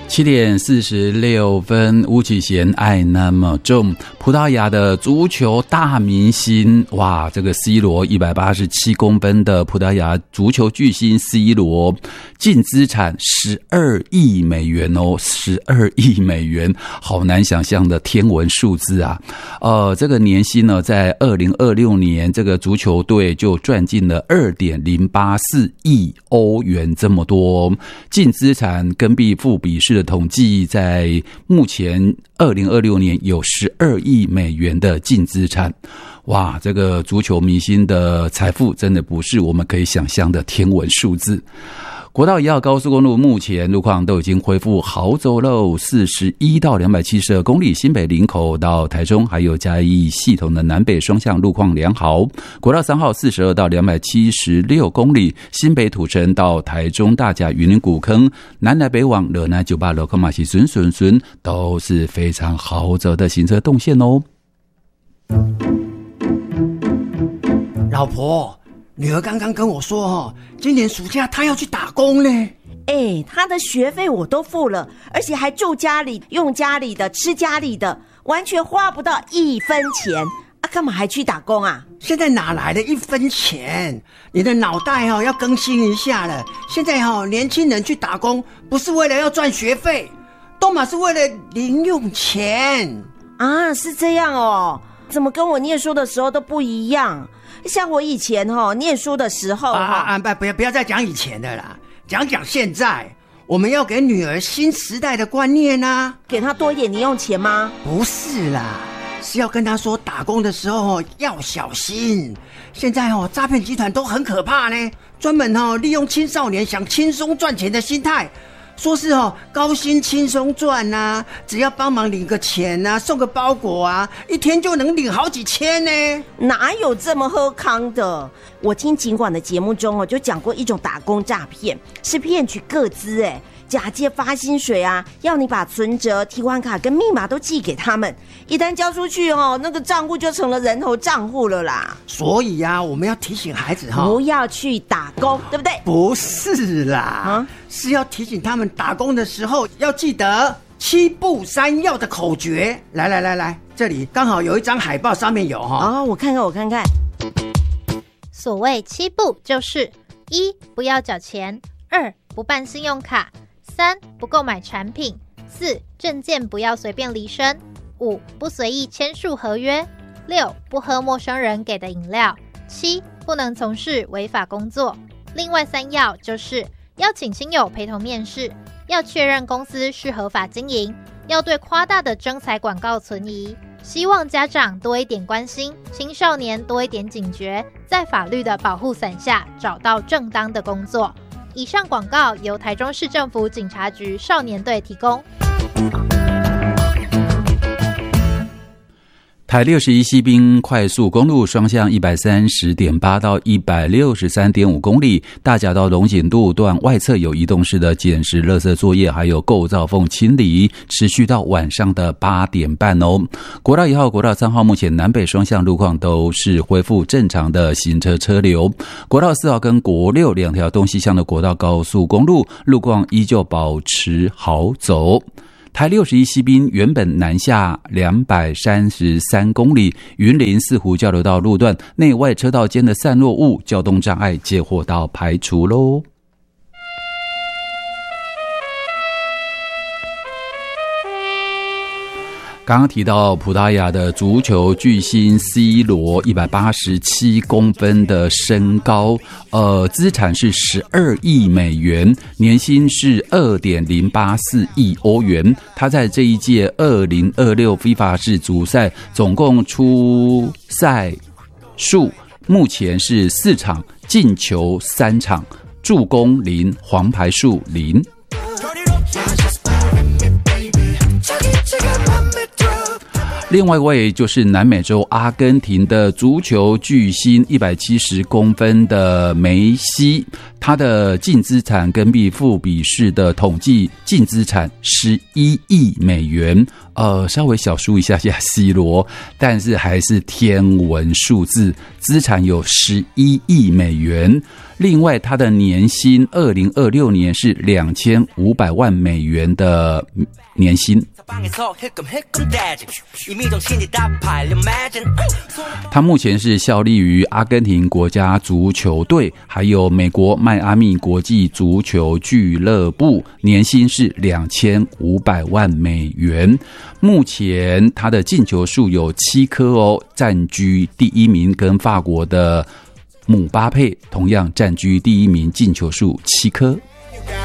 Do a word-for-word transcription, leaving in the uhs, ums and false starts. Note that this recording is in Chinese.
七点四十六分，巫启贤爱那么重。葡萄牙的足球大明星，哇，这个 C 罗一百八十七公分的葡萄牙足球巨星 C 罗，净资产十二亿美元哦，十二亿美元，好难想象的天文数字啊！呃，这个年薪呢，在二零二六年，这个足球队就赚进了二点零八四亿欧元这么多，净资产根据富比士的统计，在目前二零二六年有十二亿美元的净资产。哇，这个足球明星的财富真的不是我们可以想象的天文数字。国道一号高速公路目前路况都已经恢复好走喽，四十一到两百七十二公里，新北林口到台中还有嘉义系统的南北双向路况良好。国道三号四十二到两百七十六公里，新北土城到台中大甲云林古坑，南来北往热南九八路口马西顺顺顺都是非常好走的行车动线哦。 老婆，女儿刚刚跟我说哦，今年暑假她要去打工呢。 哎，她的学费我都付了，而且还住家里，用家里的，吃家里的，完全花不到一分钱啊！干嘛还去打工啊？ 现在哪来的一分钱？你的脑袋哦要更新一下了。现在哦，年轻人去打工不是为了要赚学费，都嘛是为了零用钱啊！是这样哦，怎么跟我念书的时候都不一样？像我以前哦，念书的时候啊啊！不不要不要再讲以前的啦，讲讲现在。我们要给女儿新时代的观念啊， 给她多一点零用钱吗？ 不是啦，是要跟她说打工的时候要小心。现在哦，诈骗集团都很可怕呢，专门哦利用青少年想轻松赚钱的心态。说是哦，高薪轻松赚啊，只要帮忙领个钱啊，送个包裹啊，一天就能领好几千呢。 哪有这么喝康的？我听警管的节目中哦，就讲过一种打工诈骗，是骗取个资哎，假借发薪水啊，要你把存折、提款卡跟密码都寄给他们，一旦交出去哦，那个账户就成了人头账户了啦。 所以啊，我们要提醒孩子哈、 哦，不要去打工，对不对？ 不是啦，啊、是要提醒他们打工的时候要记得七不三要的口诀。来来来来，这里刚好有一张海报，上面有哈。 哦，我看看，我看看。 所谓七不，就是一不要缴钱，二不办信用卡，三不购买产品，四证件不要随便离身，五不随意签署合约，六不喝陌生人给的饮料，七不能从事违法工作。另外三要就是要请亲友陪同面试，要确认公司是合法经营，要对夸大的征才广告存疑。希望家长多一点关心，青少年多一点警觉，在法律的保护伞下找到正当的工作。以上广告由台中市政府警察局少年队提供。 台六十一西滨快速公路双向 一百三十点八 到 一百六十三点五 公里，大甲到龙井路段外侧有移动式的捡拾垃圾作业，还有构造缝清理，持续到晚上的八点半哦。国道一号、国道三号目前南北双向路况都是恢复正常的行车车流。国道四号跟国六两条东西向的国道高速公路路况依旧保持好走。台六十一西滨原本南下两百三十三公里，云林四湖交流道路段内外车道间的散落物交通障碍接获到排除咯。刚刚提到葡萄牙的足球巨星 C 罗一百八十七公分的身高，呃，资产是十二亿美元，年薪是 二点零八四亿欧元。他在这一届二零二六 FIFA 世足赛总共出赛数目前是四场，进球三场，助攻零，黄牌数零。另外一位就是南美洲阿根廷的足球巨星一百七十公分的梅西， 它的净资产跟必富比士的统计净资产十一亿美元，呃，稍微小输一下下 C 罗，但是还是天文数字，资产有十一亿美元。另外，他的年薪二零二六年是两千五百万美元的年薪。他目前是效力于阿根廷国家足球队，还有美国迈阿密国际足球俱乐部，年薪是两千五百万美元。目前他的进球数有七颗哦，占据第一名，跟法国的姆巴佩同样占据第一名，进球数七颗。